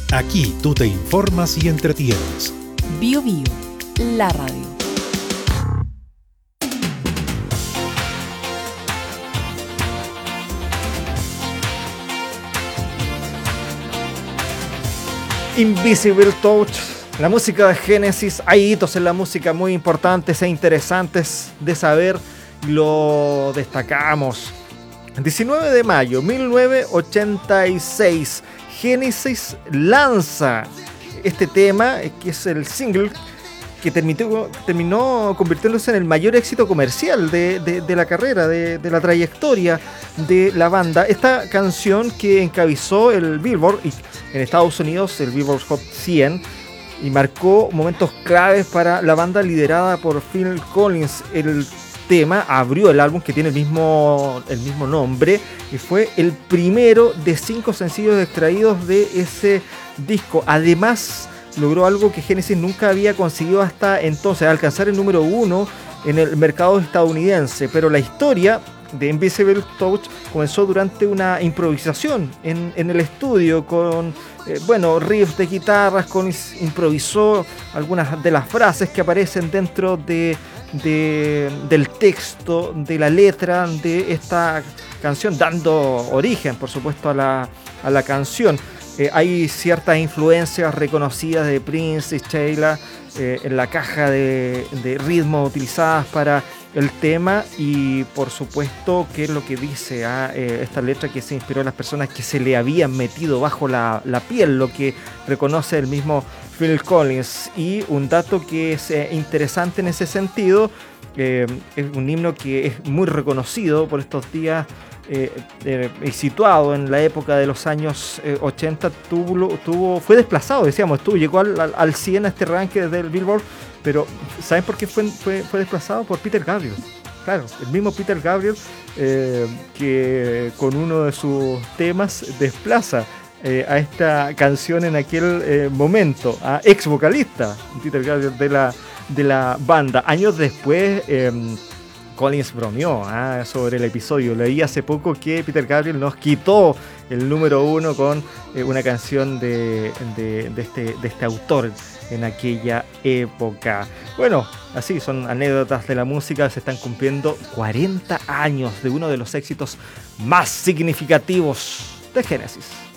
Aquí tú te informas y entretienes. Bio Bio, la radio. Invisible Touch, la música de Genesis. Hay hitos en la música muy importantes e interesantes de saber, lo destacamos. 19 de mayo 1986, Genesis lanza este tema, que es el single que terminó convirtiéndose en el mayor éxito comercial de la carrera, de la trayectoria de la banda. Esta canción que encabezó el Billboard en Estados Unidos, el Billboard Hot 100, y marcó momentos claves para la banda liderada por Phil Collins. El tema abrió el álbum, que tiene el mismo nombre, y fue el primero de 5 sencillos extraídos de ese disco. Además, logró algo que Genesis nunca había conseguido hasta entonces, alcanzar el número 1 en el mercado estadounidense. Pero la historia de Invisible Touch comenzó durante una improvisación en el estudio con riffs de guitarras. Collins improvisó algunas de las frases que aparecen dentro del texto, de la letra de esta canción, dando origen, por supuesto, a la canción. Hay ciertas influencias reconocidas de Prince y Sheila en la caja de ritmo utilizadas para el tema, y por supuesto, ¿qué es lo que dice esta letra? Que se inspiró en las personas que se le habían metido bajo la piel, lo que reconoce el mismo Phil Collins. Y un dato que es interesante en ese sentido, es un himno que es muy reconocido por estos días, y situado en la época de los años 80, fue desplazado, llegó al 100 a este ranking del Billboard. Pero ¿saben por qué fue desplazado? Por Peter Gabriel. Claro, el mismo Peter Gabriel, que con uno de sus temas desplaza a esta canción en aquel momento, a ex vocalista Peter Gabriel de la banda. Años después, Collins bromeó sobre el episodio. Leí hace poco que Peter Gabriel nos quitó el número 1 con una canción de este autor en aquella época. Bueno, así son anécdotas de la música. Se están cumpliendo 40 años de uno de los éxitos más significativos de Genesis.